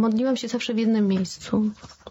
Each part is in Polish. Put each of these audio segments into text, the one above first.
modliłam się zawsze w jednym miejscu.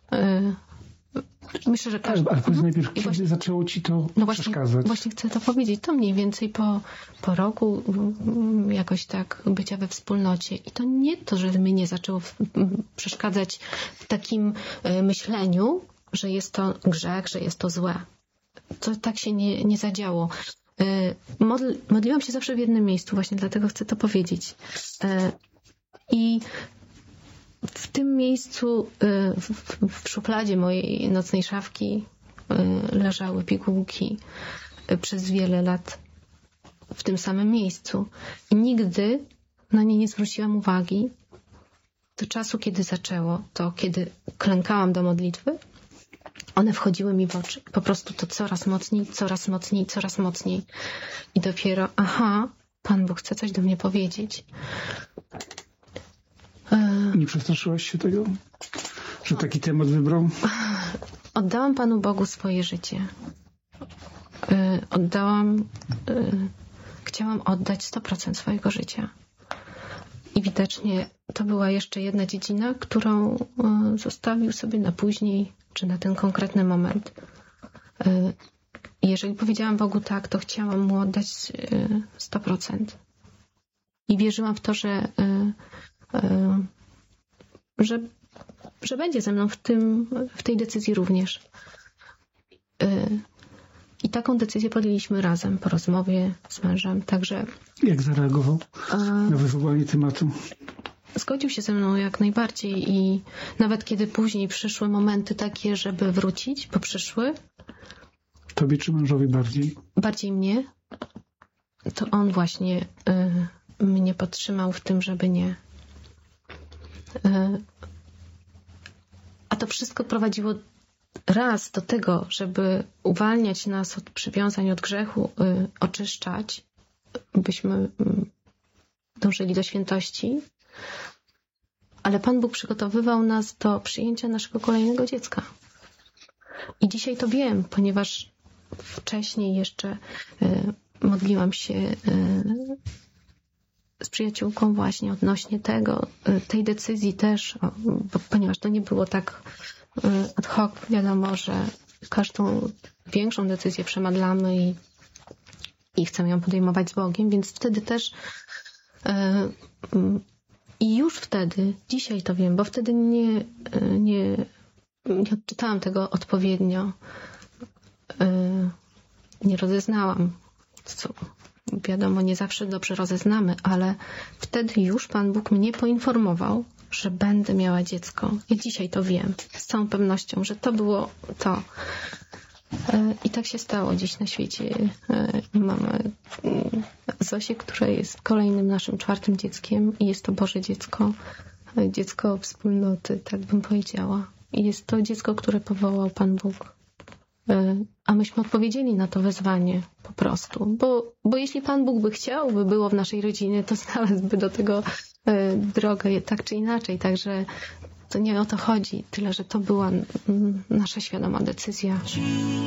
Myślę, że każdy... Ale powiedz najpierw, kiedy zaczęło ci to przeszkadzać? Właśnie chcę to powiedzieć. To mniej więcej po roku jakoś tak bycia we wspólnocie. I to nie to, że mnie nie zaczęło przeszkadzać w takim myśleniu, że jest to grzech, że jest to złe. To tak się nie zadziało. Modliłam się zawsze w jednym miejscu, właśnie dlatego chcę to powiedzieć. I w tym miejscu, w szufladzie mojej nocnej szafki leżały pigułki przez wiele lat w tym samym miejscu. I nigdy na nie nie zwróciłam uwagi do czasu, kiedy zaczęło to, kiedy klękałam do modlitwy. One wchodziły mi w oczy. Po prostu to coraz mocniej, coraz mocniej, coraz mocniej. I dopiero, Pan Bóg chce coś do mnie powiedzieć. Nie przestraszyłaś się tego, że taki temat wybrał? Oddałam Panu Bogu swoje życie. Chciałam oddać 100% swojego życia. I widocznie to była jeszcze jedna dziedzina, którą zostawił sobie na później, czy na ten konkretny moment. Jeżeli powiedziałam Bogu tak, to chciałam Mu oddać 100%. I wierzyłam w to, że będzie ze mną w tej decyzji również. I taką decyzję podjęliśmy razem po rozmowie z mężem. Także... Jak zareagował na wywołanie tematu? Zgodził się ze mną jak najbardziej i nawet kiedy później przyszły momenty takie, żeby wrócić, bo przyszły. Tobie czy mężowi bardziej? Bardziej mnie. To on właśnie mnie podtrzymał w tym, żeby nie. A to wszystko prowadziło raz do tego, żeby uwalniać nas od przywiązań, od grzechu, oczyszczać, byśmy dążyli do świętości. Ale Pan Bóg przygotowywał nas do przyjęcia naszego kolejnego dziecka. I dzisiaj to wiem, ponieważ wcześniej jeszcze modliłam się z przyjaciółką właśnie odnośnie tej decyzji też, ponieważ to nie było tak ad hoc, wiadomo, że każdą większą decyzję przemadlamy i chcemy ją podejmować z Bogiem, więc wtedy też i już wtedy, dzisiaj to wiem, bo wtedy nie odczytałam tego odpowiednio, nie rozeznałam, co wiadomo, nie zawsze dobrze rozeznamy, ale wtedy już Pan Bóg mnie poinformował, że będę miała dziecko. Ja dzisiaj to wiem, z całą pewnością, że to było to. I tak się stało dziś na świecie. Mamy Zosię, która jest kolejnym naszym 4. dzieckiem i jest to Boże dziecko. Dziecko wspólnoty, tak bym powiedziała. I jest to dziecko, które powołał Pan Bóg. A myśmy odpowiedzieli na to wezwanie po prostu. Bo jeśli Pan Bóg by chciał, by było w naszej rodzinie, to znalazłby do tego drogę tak czy inaczej. Także to nie o to chodzi. Tyle, że to była nasza świadoma decyzja.